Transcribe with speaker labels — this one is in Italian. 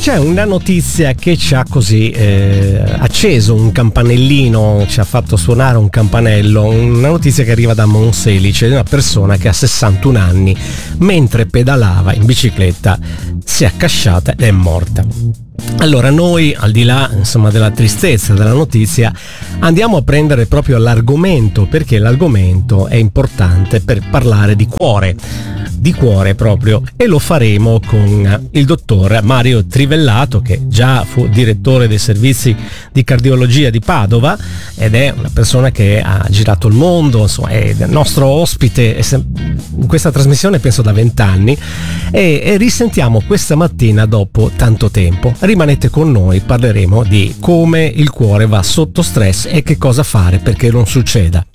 Speaker 1: C'è una notizia che ci ha così acceso un campanellino, ci ha fatto suonare un campanello, una notizia che arriva da Monselice, di una persona che a 61 anni, mentre pedalava in bicicletta, si è accasciata ed è morta. Allora noi, al di là insomma della tristezza della notizia, andiamo a prendere proprio l'argomento, perché l'argomento è importante per parlare di cuore proprio, e lo faremo con il dottor Mario Trivellato, che già fu direttore dei servizi di cardiologia di Padova ed è una persona che ha girato il mondo, insomma è il nostro ospite in questa trasmissione penso da 20 anni e risentiamo questa mattina dopo tanto tempo. Rimanete con noi, parleremo di come il cuore va sotto stress e che cosa fare perché non succeda.